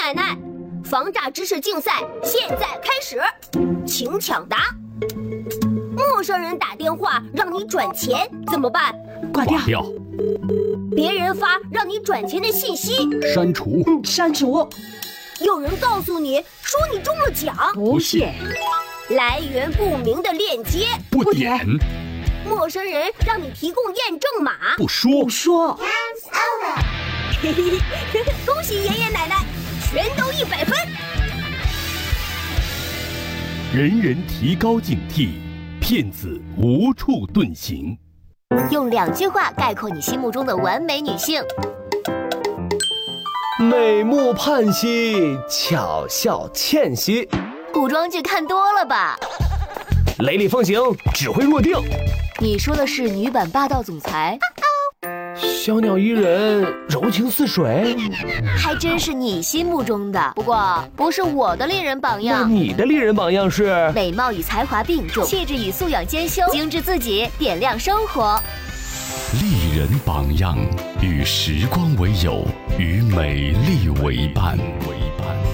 奶奶，防诈知识竞赛现在开始，请抢答。陌生人打电话让你转钱怎么办？ 挂掉。 别人发让你转钱的信息， 删除。 删除。 有人告诉你说你中了奖， 不信。 来源不明的链接， 不点。 陌生人让你提供验证码， 不说。 不说。 嘿嘿嘿，恭喜爷爷奶奶，全都100分。 人人提高警惕，骗子无处遁形。 用2句话概括你心目中的完美女性： 美目盼兮，巧笑倩兮。 古装剧看多了吧？ 雷厉风行，指挥若定。 你说的是女版霸道总裁？ 小鸟依人，柔情似水。 还真是你心目中的，不过不是我的丽人榜样。 那你的丽人榜样是？ 美貌与才华并重，气质与素养兼修，精致自己，点亮生活。 丽人榜样，与时光为友，与美丽为伴。